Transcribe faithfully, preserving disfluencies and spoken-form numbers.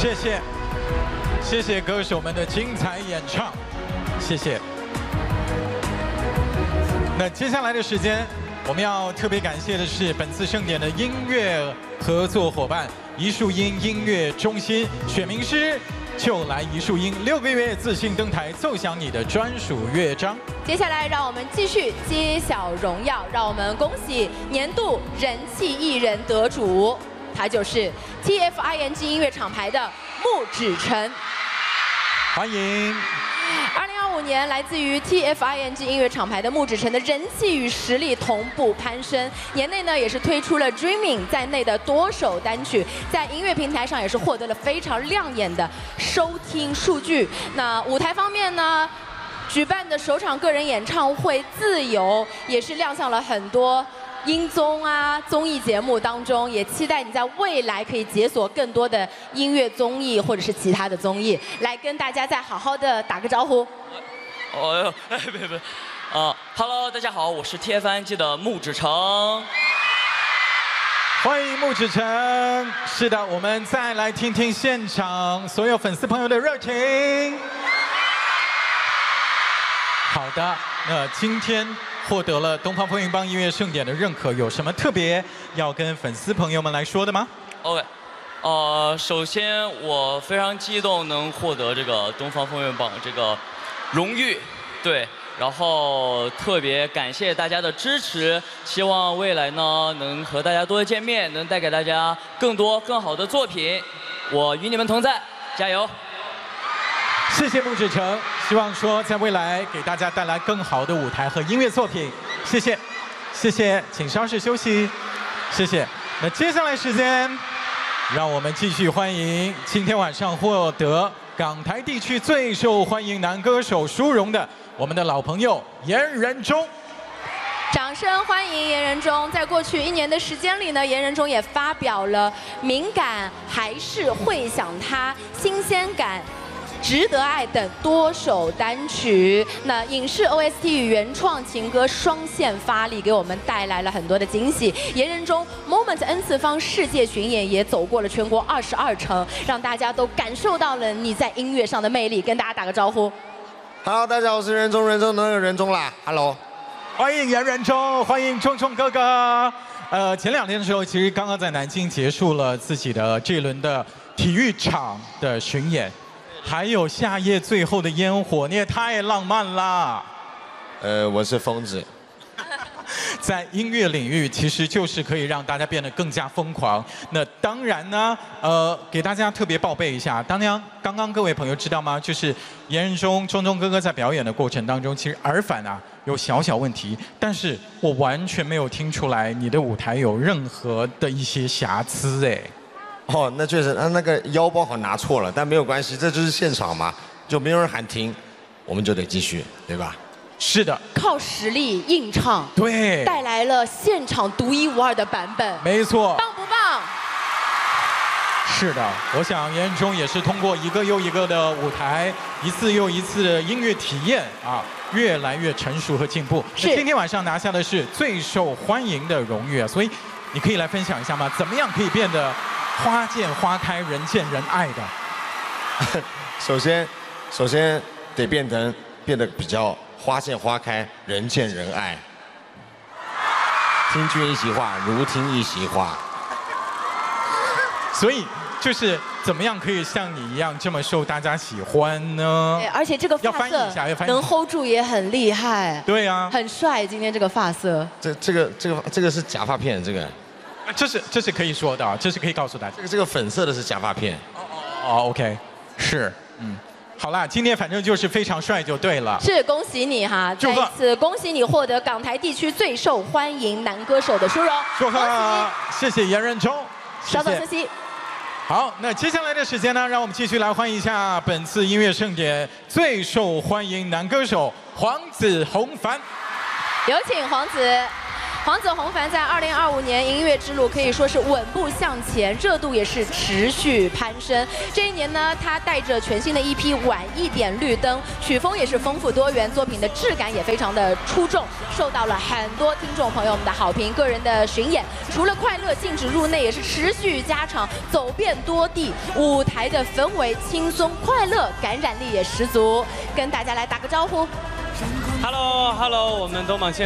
谢谢，谢谢歌手们的精彩演唱，谢谢。那接下来的时间，我们要特别感谢的是本次盛典的音乐合作伙伴一树音音乐中心，选名师就来一树音，六个月自信登台，奏响你的专属乐章。 接下来，让我们继续揭晓荣耀，让我们恭喜年度人气艺人得主，他就是 T F I N G 音乐厂牌的穆芷晨。 欢迎。 二零二五年，来自于 T F I N G 音乐厂牌的穆芷晨的人气与实力同步攀升。年内呢，也是推出了《Dreaming》在内的多首单曲，在音乐平台上也是获得了非常亮眼的收听数据。那舞台方面呢，举办的首场个人演唱会《自由》也是亮相了很多音综啊、综艺节目当中，也期待你在未来可以解锁更多的音乐综艺或者是其他的综艺，来跟大家再好好的打个招呼。 哦哟，哎别别，啊 ，Hello， 大家好，我是 T F I N G 的穆芷晨。 欢迎穆芷晨。是的，我们再来听听现场所有粉丝朋友的热情。好的，那今天获得了东方风云帮音乐盛典的认可，有什么特别要跟粉丝朋友们来说的吗 ？OK， 呃，首先我非常激动能获得这个东方风云榜这个荣誉，对，然后特别感谢大家的支持，希望未来呢能和大家多见面，能带给大家更多更好的作品，我与你们同在，加油！ 谢谢穆芷晨，希望说在未来给大家带来更好的舞台和音乐作品。谢谢，谢谢，请稍事休息。谢谢。那接下来时间，让我们继续欢迎今天晚上获得港台地区最受欢迎男歌手殊荣的我们的老朋友严仁中。 掌声欢迎严仁中。在过去一年的时间里呢，严仁中也发表了《敏感还是会想他》、《新鲜感》、值得爱等多首单曲，那影视 O S T 与原创情歌双线发力，给我们带来了很多的惊喜。严仁中 Moment N 次方世界巡演也走过了全国二十二城，让大家都感受到了你在音乐上的魅力。跟大家打个招呼。 Hello， 大家好，我是仁中，仁中能有仁中啦 ，Hello， 欢迎严仁中，欢迎中中哥哥。呃，前两天的时候，其实刚刚在南京结束了自己的这一轮的体育场的巡演。还有夏夜最后的烟火，你也太浪漫啦！ 呃，我是疯子。 在音乐领域，其实就是可以让大家变得更加疯狂。那当然呢，呃，给大家特别报备一下，当然刚刚各位朋友知道吗？就是严仁中、中中哥哥在表演的过程当中，其实耳返啊有小小问题，但是我完全没有听出来你的舞台有任何的一些瑕疵哎。 哦，那确实，那那个腰包好拿错了，但没有关系，这就是现场嘛，就没有人喊停，我们就得继续，对吧？ 是的， 靠实力硬唱， 对， 带来了现场独一无二的版本， 没错， 棒不棒？ 是的，我想严仁中也是通过一个又一个的舞台，一次又一次的音乐体验啊，越来越成熟和进步。 是， 今天晚上拿下的是最受欢迎的荣誉，所以你可以来分享一下吗？怎么样可以变得花见花开，人见人爱的？ 首先，首先得变成变得比较花见花开，人见人爱。听君一席话，如听一席话。 所以就是怎么样可以像你一样这么受大家喜欢呢？ 对，而且这个发色能 hold 住也很厉害。 对啊， 很帅。今天这个发色， 这这个这个这个是假发片，这个。 这是这是可以说的，这是可以告诉大家。 这个这个粉色的是假发片。 哦哦哦 ，OK， 是，嗯，好啦，今天反正就是非常帅就对了。 是，恭喜你哈！再一次恭喜你获得港台地区最受欢迎男歌手的殊荣。 祝贺！谢谢严仁中。 稍作休息。 好，那接下来的时间呢，让我们继续来欢迎一下本次音乐盛典最受欢迎男歌手黄子弘凡。 有请黄子。 黄子弘凡在二零二五年音乐之路可以说是稳步向前，热度也是持续攀升。这一年呢，他带着全新的一批《晚一点绿灯》，曲风也是丰富多元，作品的质感也非常的出众，受到了很多听众朋友们的好评。个人的巡演除了快乐禁止入内，也是持续加场，走遍多地，舞台的氛围轻松快乐，感染力也十足。跟大家来打个招呼。 Hello，Hello， 我们东榜现